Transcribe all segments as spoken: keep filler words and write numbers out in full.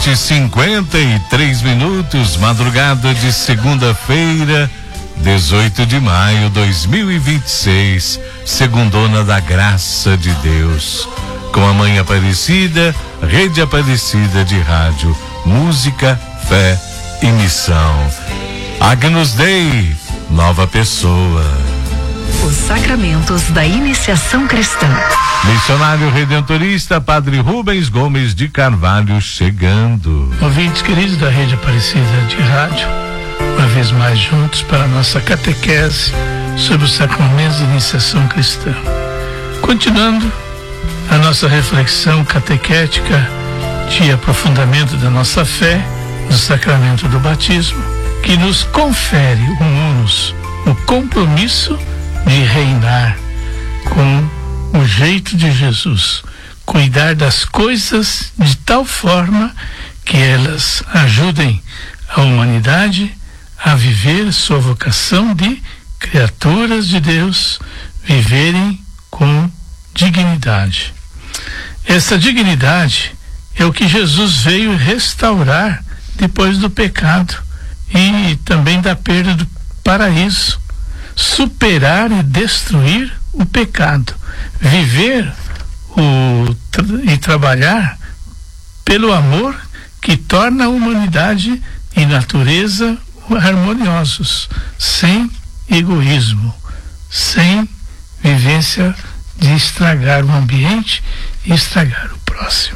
noite e cinquenta e três minutos, madrugada de segunda-feira, dezoito de maio de dois mil e vinte e seis, segundona da graça de Deus. Com a Mãe Aparecida, Rede Aparecida de Rádio, Música, Fé e Missão. Agnus Dei, nova pessoa. Os sacramentos da iniciação cristã. Missionário Redentorista, Padre Rubens Gomes de Carvalho chegando. Ouvintes queridos da Rede Aparecida de Rádio, uma vez mais juntos para a nossa catequese sobre os sacramentos de iniciação cristã. Continuando a nossa reflexão catequética de aprofundamento da nossa fé no sacramento do batismo, que nos confere o unus, o compromisso de reinar com o jeito de Jesus, cuidar das coisas de tal forma que elas ajudem a humanidade a viver sua vocação de criaturas de Deus, viverem com dignidade. Essa dignidade é o que Jesus veio restaurar depois do pecado e também da perda do paraíso. Superar e destruir o pecado, viver o, e trabalhar pelo amor que torna a humanidade e natureza harmoniosos, sem egoísmo, sem vivência de estragar o ambiente e estragar o próximo.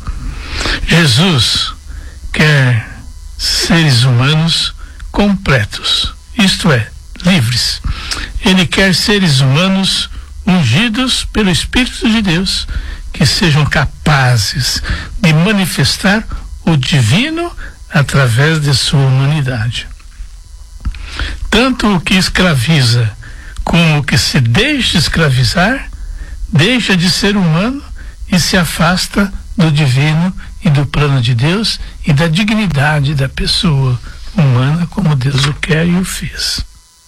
Jesus quer seres humanos completos, isto é, livres. Ele quer seres humanos ungidos pelo Espírito de Deus, que sejam capazes de manifestar o divino através de sua humanidade. Tanto o que escraviza como o que se deixa escravizar deixa de ser humano e se afasta do divino e do plano de Deus e da dignidade da pessoa humana como Deus o quer e o fez.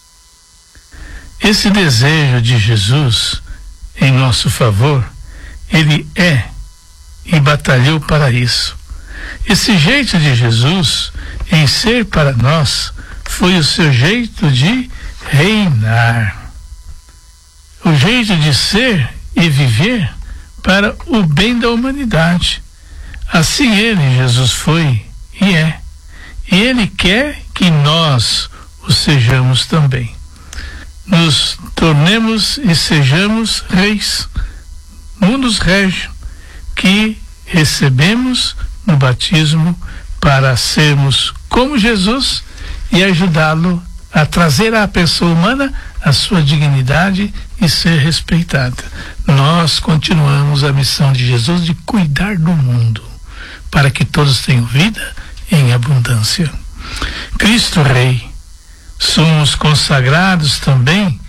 Esse desejo de Jesus em nosso favor, ele é e batalhou para isso. Esse jeito de Jesus em ser para nós foi o seu jeito de reinar. O jeito de ser e viver para o bem da humanidade. Assim ele, Jesus, foi e é. E ele quer que nós o sejamos também. Nos tornemos e sejamos reis, munus regio, que recebemos no batismo para sermos como Jesus e ajudá-lo a trazer à pessoa humana a sua dignidade e ser respeitada. Nós continuamos a missão de Jesus de cuidar do mundo, para que todos tenham vida em abundância. Cristo Rei, somos consagrados também